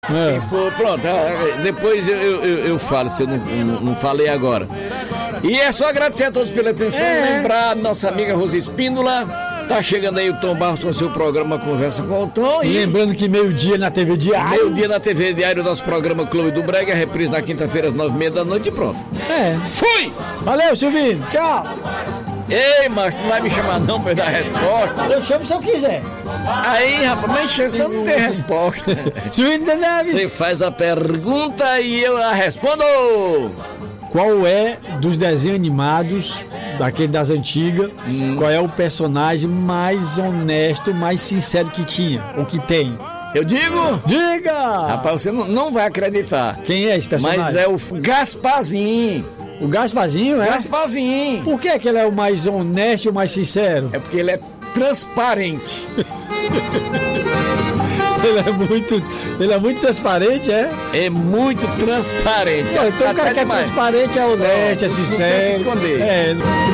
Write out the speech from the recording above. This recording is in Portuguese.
Quem for, pronto, depois eu falo, se eu não falei agora. E é só agradecer a todos pela atenção, lembrar nossa amiga Rosa Espíndola. Tá chegando aí o Tom Barros com o seu programa Conversa com o Tom. E lembrando que meio-dia na TV Diário. Meio-dia na TV Diário, nosso programa Clube do Brega, reprise na quinta-feira às 9h30 da noite e pronto. Fui! Valeu, Silvinho. Tchau. Ei, mas tu não vai me chamar não pra eu dar resposta? Eu chamo se eu quiser. Aí, rapaz, mas senão não tem resposta. Você faz a pergunta e eu a respondo. Qual é dos desenhos animados, daquele das antigas, qual é o personagem mais honesto, mais sincero que tinha, ou que tem? Eu digo? Diga! Rapaz, você não vai acreditar. Quem é esse personagem? Mas é o Gasparzinho. O Gasparzinho, é? Gasparzinho. Por que ele é o mais honesto e o mais sincero? É porque ele é transparente. Ele é muito transparente, é? É muito transparente. Então o cara que é transparente é honesto, é sincero. Não tem que esconder.